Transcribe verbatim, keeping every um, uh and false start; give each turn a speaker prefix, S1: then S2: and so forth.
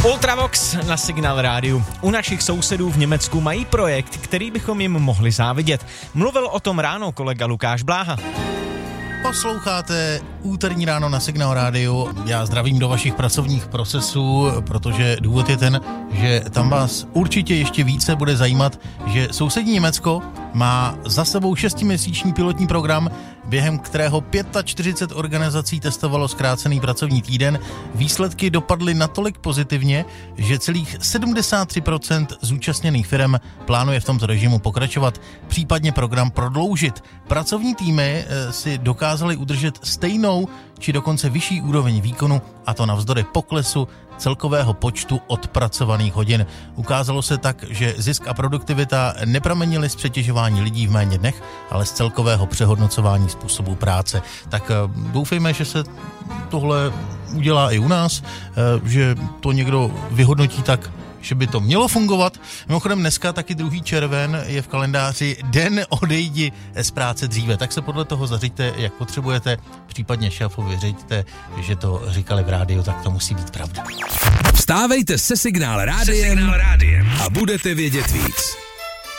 S1: Ultravox na Signál rádiu. U našich sousedů v Německu mají projekt, který bychom jim mohli závidět. Mluvil o tom ráno kolega Lukáš Bláha.
S2: Posloucháte úterní ráno na Signál rádiu. Já zdravím do vašich pracovních procesů, protože důvod je ten, že tam vás určitě ještě více bude zajímat, že sousední Německo má za sebou šestiměsíční pilotní program, během kterého čtyřicet pět organizací testovalo zkrácený pracovní týden. Výsledky dopadly natolik pozitivně, že celých sedmdesát tři procent zúčastněných firem plánuje v tomto režimu pokračovat, případně program prodloužit. Pracovní týmy si dokázaly udržet stejnou či dokonce vyšší úroveň výkonu, a to navzdory poklesu celkového počtu odpracovaných hodin. Ukázalo se tak, že zisk a produktivita nepramenily z přetěžování lidí v méně dnech, ale z celkového přehodnocování způsobu práce. Tak doufejme, že se tohle udělá i u nás, že to někdo vyhodnotí tak, že by to mělo fungovat. Mimochodem dneska taky druhý červen je v kalendáři Den odejdi z práce dříve. Tak se podle toho zařiďte, jak potřebujete, případně šéfovi řiďte, že to říkali v rádiu, tak to musí být pravda.
S3: Vstávejte se Signál rádiem a budete vědět víc.